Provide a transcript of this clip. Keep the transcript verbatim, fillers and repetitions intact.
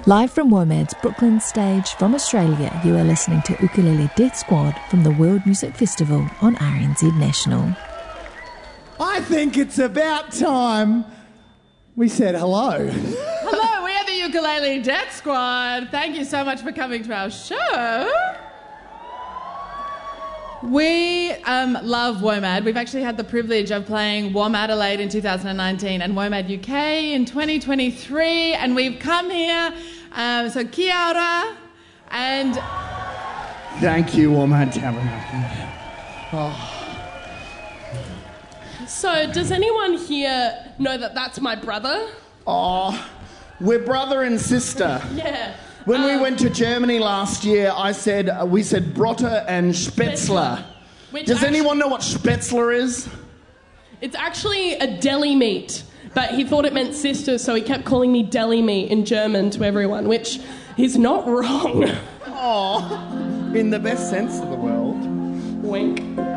Live from WOMAD's Brooklyn stage from Australia, you are listening to Ukulele Death Squad from the World Music Festival on R N Z National. I think it's about time we said hello. Hello, we are the Ukulele Death Squad. Thank you so much for coming to our show. We um, love WOMAD. We've actually had the privilege of playing WOM Adelaide in two thousand nineteen and WOMAD U K in twenty twenty-three, and we've come here, um, so kia ora, and... Thank you, WOMAD Tabernacle. Oh. So, does anyone here know that that's my brother? Oh, we're brother and sister. Yeah. When um, we went to Germany last year, I said uh, we said Brotter and Spätzle. Which Does actually, anyone know what Spätzle is? It's actually a deli meat, but he thought it meant sister, so he kept calling me deli meat in German to everyone, which is not wrong. Oh, in the best sense of the world. Wink.